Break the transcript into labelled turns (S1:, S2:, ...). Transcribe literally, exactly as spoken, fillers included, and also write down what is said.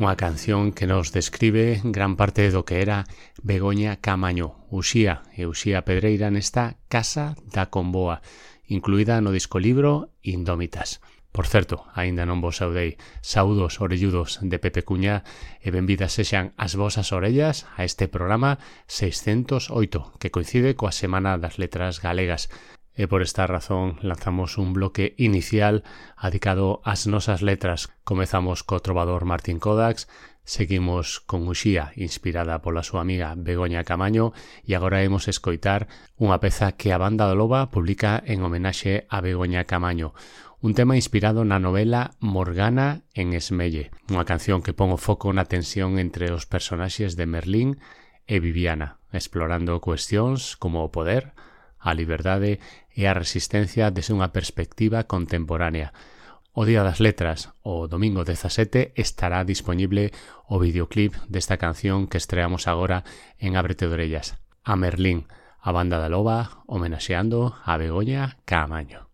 S1: Unha canción que nos describe gran parte do que era Begoña Caamaño, Uxía e Uxía Pedreira nesta Casa da Comboa, incluída no disco libro Indómitas. Por certo, aínda non vos saudei. Saúdos orelludos de Pepe Cuña e benvidas sexan as vosas orellas a este programa seiscentos oito, que coincide coa Semana das Letras Galegas. E por esta razón lanzamos un bloque inicial adicado ás nosas letras. Comezamos co trovador Martín Kodax, seguimos con Uxía, inspirada pola súa amiga Begoña Caamaño, e agora imos escoitar unha peza que a Banda do Loba publica en homenaxe a Begoña Caamaño. Un tema inspirado na novela Morgana en Esmelle, unha canción que pon o foco na tensión entre os personaxes de Merlín e Viviana, explorando cuestións como o poder, a liberdade e a resistencia desde unha perspectiva contemporánea. O Día das Letras, o domingo dezasete, estará disponible o videoclip desta canción que estreamos agora en Ábrete de Orellas. A Merlín, a Banda da Loba, homenaxeando a Begoña Caamaño.